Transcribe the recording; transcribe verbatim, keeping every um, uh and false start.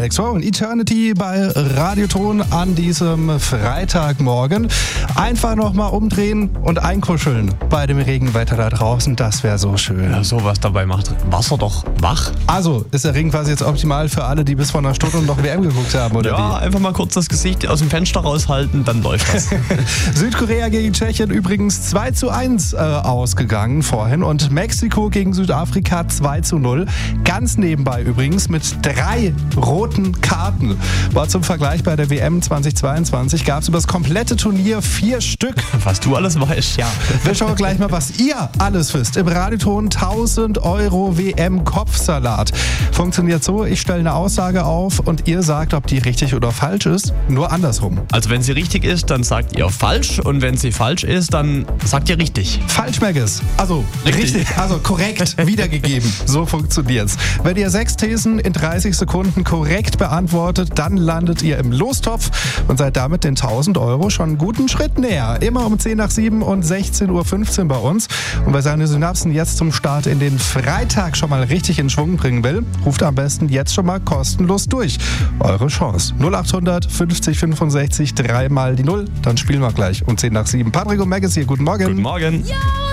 Alex Rowe und Eternity bei Radioton an diesem Freitagmorgen. Einfach nochmal umdrehen und einkuscheln bei dem Regenwetter da draußen. Das wäre so schön. Ja, sowas dabei macht Wasser doch wach. Also, ist der Regen quasi jetzt optimal für alle, die bis vor einer Stunde noch W M geguckt haben, oder Ja, wie? einfach mal kurz das Gesicht aus dem Fenster raushalten, dann läuft das. Südkorea gegen Tschechien übrigens zwei zu eins äh, ausgegangen vorhin und Mexiko gegen Südafrika zwei zu null. Ganz nebenbei übrigens mit drei roten Karten. War zum Vergleich bei der W M zweitausendzweiundzwanzig gab es über das komplette Turnier vier Stück. Was du alles weißt, ja. Wir schauen gleich mal, was ihr alles wisst. Im Radioton tausend Euro W M-Kopfsalat. Funktioniert so, ich stelle eine Aussage auf und ihr sagt, ob die richtig oder falsch ist. Nur andersrum. Also wenn sie richtig ist, dann sagt ihr falsch und wenn sie falsch ist, dann sagt ihr richtig. Falsch, Maggis. Also richtig. Richtig. also korrekt wiedergegeben. So funktioniert's. Wenn ihr sechs Thesen in dreißig Sekunden korrekt beantwortet, dann landet ihr im Lostopf und seid damit den tausend Euro schon einen guten Schritt näher. Immer um zehn nach sieben und sechzehn Uhr fünfzehn bei uns. Und wer seine Synapsen jetzt zum Start in den Freitag schon mal richtig in Schwung bringen will, ruft am besten jetzt schon mal kostenlos durch. Eure Chance. null achthundert fünfzig fünfundsechzig dreimal die Null. Dann spielen wir gleich um zehn nach sieben. Patrick und Maggis hier. Guten Morgen. Guten Morgen. Yo,